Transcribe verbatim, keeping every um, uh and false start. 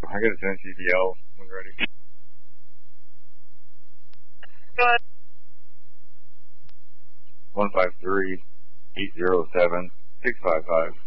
I got a ten C D L when ready. Good. One five three eight zero seven six five five.